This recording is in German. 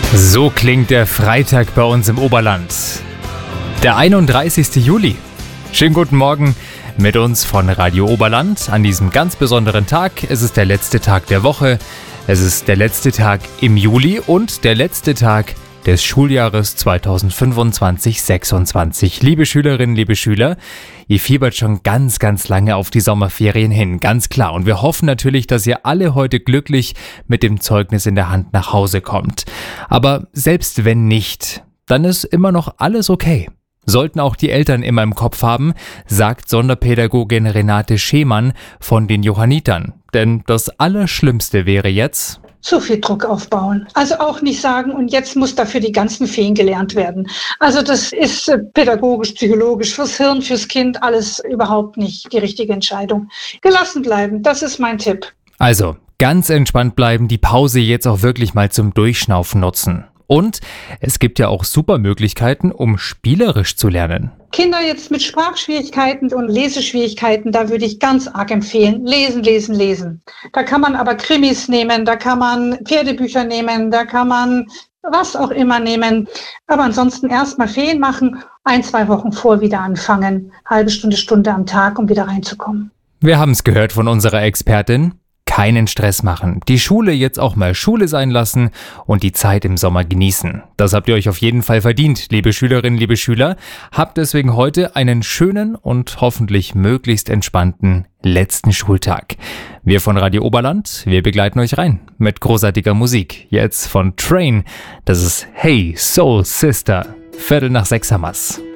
So klingt der Freitag bei uns im Oberland. Der 31. Juli. Schönen guten Morgen mit uns von Radio Oberland an diesem ganz besonderen Tag. Es ist der letzte Tag der Woche. Es ist der letzte Tag im Juli und der letzte Tag des Schuljahres 2025/26. Liebe Schülerinnen, liebe Schüler, ihr fiebert schon ganz, ganz lange auf die Sommerferien hin, ganz klar. Und wir hoffen natürlich, dass ihr alle heute glücklich mit dem Zeugnis in der Hand nach Hause kommt. Aber selbst wenn nicht, dann ist immer noch alles okay. Sollten auch die Eltern immer im Kopf haben, sagt Sonderpädagogin Renate Schemann von den Johannitern. Denn das Allerschlimmste wäre jetzt: zu viel Druck aufbauen. Also auch nicht sagen, und jetzt muss dafür die ganzen Feen gelernt werden. Also das ist pädagogisch, psychologisch, fürs Hirn, fürs Kind alles überhaupt nicht die richtige Entscheidung. Gelassen bleiben, das ist mein Tipp. Also ganz entspannt bleiben, die Pause jetzt auch wirklich mal zum Durchschnaufen nutzen. Und es gibt ja auch super Möglichkeiten, um spielerisch zu lernen. Kinder jetzt mit Sprachschwierigkeiten und Leseschwierigkeiten, da würde ich ganz arg empfehlen, lesen, lesen, lesen. Da kann man aber Krimis nehmen, da kann man Pferdebücher nehmen, da kann man was auch immer nehmen. Aber ansonsten erstmal Ferien machen, 1-2 Wochen vor wieder anfangen, halbe Stunde, Stunde am Tag, um wieder reinzukommen. Wir haben es gehört von unserer Expertin. Keinen Stress machen, die Schule jetzt auch mal Schule sein lassen und die Zeit im Sommer genießen. Das habt ihr euch auf jeden Fall verdient, liebe Schülerinnen, liebe Schüler. Habt deswegen heute einen schönen und hoffentlich möglichst entspannten letzten Schultag. Wir von Radio Oberland, wir begleiten euch rein mit großartiger Musik. Jetzt von Train, das ist Hey Soul Sister. 5:45 haben wir's.